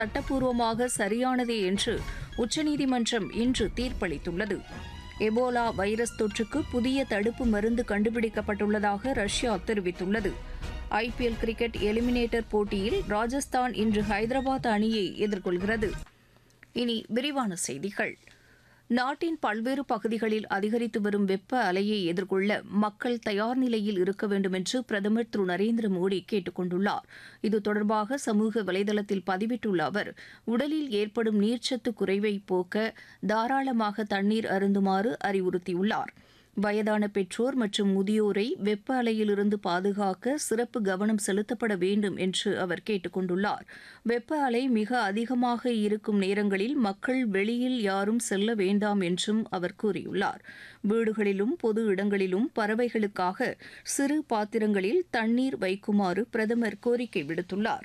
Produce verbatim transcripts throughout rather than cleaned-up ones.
சட்டப்பூர்வமாக சரியானதே என்று உச்சநீதிமன்றம் இன்று தீர்ப்பளித்துள்ளது. எபோலா வைரஸ் தொற்றுக்கு புதிய தடுப்பு மருந்து கண்டுபிடிக்கப்பட்டுள்ளதாக ரஷ்யா தெரிவித்துள்ளது. ஐபிஎல் கிரிக்கெட் எலிமினேட்டர் போட்டியில் ராஜஸ்தான் இன்று ஹைதராபாத் அணியை எதிர்கொள்கிறது. இனி விரிவான செய்திகள். நாட்டின் பல்வேறு பகுதிகளில் அதிகரித்து வரும் வெப்ப அலையை எதிர்கொள்ள மக்கள் தயார் நிலையில் இருக்க வேண்டும் என்று பிரதமர் திரு நரேந்திர மோடி கேட்டுக் கொண்டுள்ளார். இது தொடர்பாக சமூக வலைதளத்தில் பதிவிட்டுள்ள அவர், உடலில் ஏற்படும் நீர்ச்சத்து குறைவை போக்க தாராளமாக தண்ணீர் அருந்துமாறு அறிவுறுத்தியுள்ளார். வயதான பெற்றோர் மற்றும் முதியோரை வெப்ப அலையிலிருந்து பாதுகாக்க சிறப்பு கவனம் செலுத்தப்பட வேண்டும் என்று அவர் கேட்டுக் கொண்டுள்ளார். வெப்ப அலை மிக அதிகமாக இருக்கும் நேரங்களில் மக்கள் வெளியில் யாரும் செல்ல வேண்டாம் என்றும் அவர் கூறியுள்ளார். வீடுகளிலும் பொது இடங்களிலும் பறவைகளுக்காக சிறு பாத்திரங்களில் தண்ணீர் வைக்குமாறு பிரதமர் கோரிக்கை விடுத்துள்ளார்.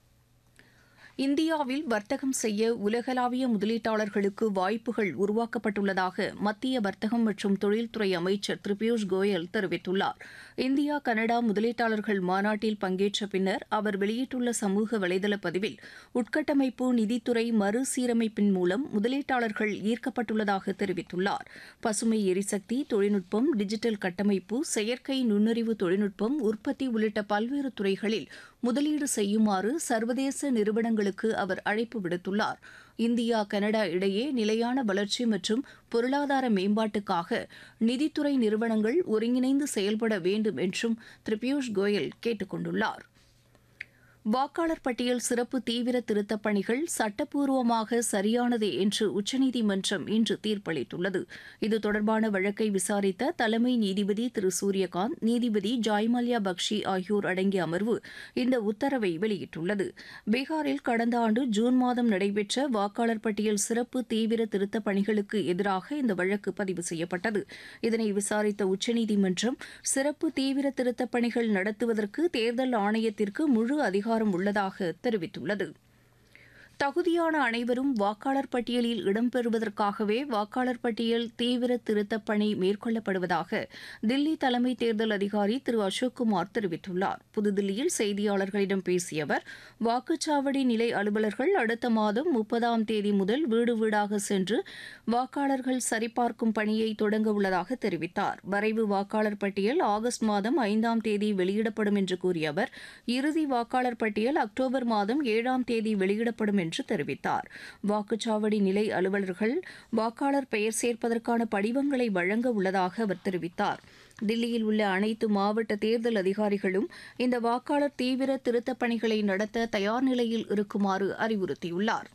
இந்தியாவில் வர்த்தகம் செய்ய உலகளாவிய முதலீட்டாளர்களுக்கு வாய்ப்புகள் உருவாக்கப்பட்டுள்ளதாக மத்திய வர்த்தகம் மற்றும் தொழில்துறை அமைச்சர் திரு பியூஷ் கோயல் தெரிவித்துள்ளார். இந்தியா கனடா முதலீட்டாளர்கள் மாநாட்டில் பங்கேற்ற பின்னர் அவர் வெளியிட்டுள்ள சமூக வலைதள பதிவில், உட்கட்டமைப்பு நிதித்துறை மறுசீரமைப்பின் மூலம் முதலீட்டாளர்கள் ஈர்க்கப்பட்டுள்ளதாக தெரிவித்துள்ளார். பசுமை எரிசக்தி, தொழில்நுட்பம், டிஜிட்டல் கட்டமைப்பு, செயற்கை நுண்ணறிவு தொழில்நுட்பம், உற்பத்தி உள்ளிட்ட பல்வேறு துறைகளில் முதலீடு செய்யுமாறு சர்வதேச நிறுவனங்களுக்கு அவர் அழைப்பு விடுத்துள்ளார். இந்தியா கனடா இடையே நிலையான வளர்ச்சி மற்றும் பொருளாதார மேம்பாட்டுக்காக நிதித்துறை நிறுவனங்கள் ஒருங்கிணைந்து செயல்பட வேண்டும் என்றும் திரு பியூஷ் கோயல் கேட்டுக் கொண்டுள்ளார். வாக்காளர் பட்டியல் சிறப்பு தீவிர திருத்தப் பணிகள் சட்டப்பூர்வமாக சரியானதே என்று உச்சநீதிமன்றம் இன்று தீர்ப்பளித்துள்ளது. இது தொடர்பான வழக்கை விசாரித்த தலைமை நீதிபதி திரு சூரியகாந்த், நீதிபதி ஜாய்மல்யா பக்ஷி ஆகியோர் அடங்கிய அமர்வு இந்த உத்தரவை வெளியிட்டுள்ளது. பீகாரில் கடந்த ஆண்டு ஜூன் மாதம் நடைபெற்ற வாக்காளர் பட்டியல் சிறப்பு தீவிர திருத்தப் பணிகளுக்கு எதிராக இந்த வழக்கு பதிவு செய்யப்பட்டது. இதனை விசாரித்த உச்சநீதிமன்றம், சிறப்பு தீவிர திருத்தப் பணிகள் நடத்துவதற்கு தேர்தல் ஆணையத்திற்கு முழு அதிகாரம் உள்ளதாக தெரிவித்துள்ளது. தகுதியான அனைவரும் வாக்காளர் பட்டியலில் இடம்பெறுவதற்காகவே வாக்காளர் பட்டியல் தீவிர திருத்தப் பணி மேற்கொள்ளப்படுவதாக தில்லி தலைமை தேர்தல் அதிகாரி திரு அசோக்குமார் தெரிவித்துள்ளார். புதுதில்லியில் செய்தியாளர்களிடம் பேசிய அவர், வாக்குச்சாவடி நிலை அலுவலர்கள் அடுத்த மாதம் முப்பதாம் தேதி முதல் வீடு வீடாக சென்று வாக்காளர்கள் சரிபார்க்கும் பணியை தொடங்க உள்ளதாக தெரிவித்தார். வரைவு வாக்காளர் பட்டியல் ஆகஸ்ட் மாதம் ஐந்தாம் தேதி வெளியிடப்படும் என்று கூறிய அவர், இறுதி வாக்காளர் பட்டியல் அக்டோபர் மாதம் ஏழாம் தேதி வெளியிடப்படும் என்று தெரிவித்தார். வாக்குச்சாவடி நிலை அலுவலர்கள் வாக்காளர் பெயர் சேர்ப்பதற்கான படிவங்களை வழங்க உள்ளதாக அவர் தெரிவித்தார். தில்லியில் உள்ள அனைத்து மாவட்ட தேர்தல் அதிகாரிகளும் இந்த வாக்காளர் தீவிர திருத்தப் பணிகளை நடத்த தயார் நிலையில் இருக்குமாறு அறிவுறுத்தியுள்ளார்.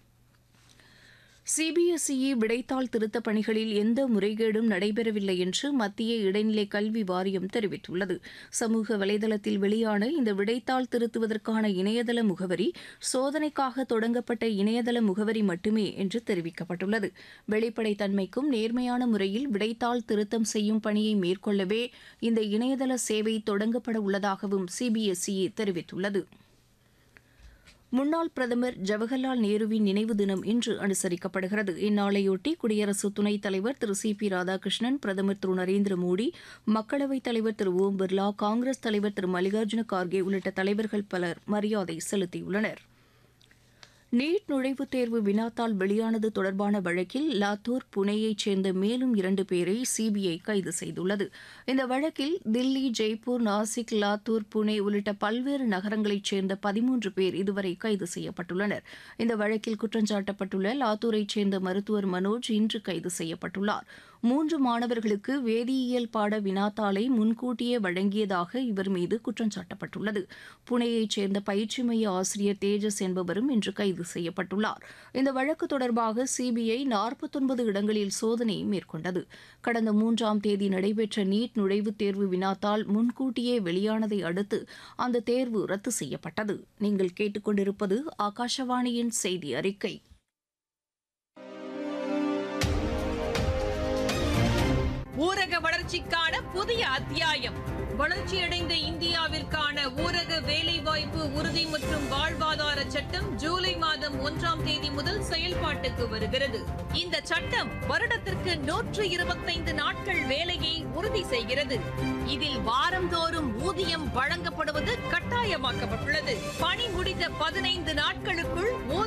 சிபிஎஸ்இ விடைத்தாள் திருத்தப் பணிகளில் எந்த முறைகேடும் நடைபெறவில்லை என்று மத்திய இடைநிலை கல்வி வாரியம் தெரிவித்துள்ளது. சமூக வலைதளத்தில் வெளியான இந்த விடைத்தாள் திருத்துவதற்கான இணையதள முகவரி சோதனைக்காக தொடங்கப்பட்ட இணையதள முகவரி மட்டுமே என்று தெரிவிக்கப்பட்டுள்ளது. வெளிப்படைத்தன்மைக்கும் நேர்மையான முறையில் விடைத்தாள் திருத்தம் செய்யும் பணியை மேற்கொள்ளவே இந்த இணையதள சேவை தொடங்கப்பட உள்ளதாகவும் சிபிஎஸ்இ தெரிவித்துள்ளது. முன்னாள் பிரதமர் ஜவஹர்லால் நேருவின் நினைவு தினம் இன்று அனுசரிக்கப்படுகிறது. இந்நாளையொட்டி குடியரசு துணைத் தலைவர் திரு சி பி ராதாகிருஷ்ணன், பிரதமர் திரு நரேந்திர மோடி, மக்களவைத் தலைவர் திரு ஓம் பிர்லா, காங்கிரஸ் தலைவர் திரு மல்லிகார்ஜுன கார்கே உள்ளிட்ட தலைவர்கள் பலர் மரியாதை செலுத்தியுள்ளனர். நீட் நுழைவுத் தேர்வு வினாத்தாள் வெளியானது தொடர்பான வழக்கில் லாத்தூர், புனேயைச் சேர்ந்த மேலும் இரண்டு பேரை சிபிஐ கைது செய்துள்ளது. இந்த வழக்கில் தில்லி, ஜெய்ப்பூர், நாசிக், லாத்தூர், புனே உள்ளிட்ட பல்வேறு நகரங்களைச் சேர்ந்த பதிமூன்று பேர் இதுவரை கைது செய்யப்பட்டுள்ளனர். இந்த வழக்கில் குற்றஞ்சாட்டப்பட்டுள்ள லாத்தூரைச் சேர்ந்த மருத்துவர் மனோஜ் இன்று கைது செய்யப்பட்டுள்ளார். மூன்று மாணவர்களுக்கு வேதியியல் பாட வினாத்தாளை முன்கூட்டியே வழங்கியதாக இவர் மீது குற்றஞ்சாட்டப்பட்டுள்ளது. புனேயைச் சேர்ந்த பயிற்சி மைய ஆசிரியர் தேஜஸ் என்பவரும் இன்று கைது செய்யப்பட்டுள்ளார். இந்த வழக்கு தொடர்பாக சிபிஐ நாற்பத்தொன்பது இடங்களில் சோதனை மேற்கொண்டது. கடந்த மூன்றாம் தேதி நடைபெற்ற நீட் நுழைவுத் தேர்வு வினாத்தாள் முன்கூட்டியே வெளியானதை அடுத்து அந்த தேர்வு ரத்து செய்யப்பட்டது. நீங்கள் கேட்டுக்கொண்டிருப்பது ஆகாஷவாணியின் செய்தி அறிக்கை. ஊரக வளர்ச்சிக்கான புதிய அத்தியாயம். வளர்ச்சியடைந்த இந்தியாவிற்கான ஊரக வேலைவாய்ப்பு உறுதி மற்றும் வாழ்வாதார சட்டம் ஜூலை மாதம் ஒன்றாம் தேதி முதல் செயல்பாட்டுக்கு வருகிறது. இந்த சட்டம் வருடத்திற்கு நூற்று இருபத்தைந்து நாட்கள் வேலையை உறுதி செய்கிறது. இதில் வாரந்தோறும் ஊதியம் வழங்கப்படுவது கட்டாயமாக்கப்பட்டுள்ளது. பணி முடிந்த பதினைந்து நாட்களுக்குள்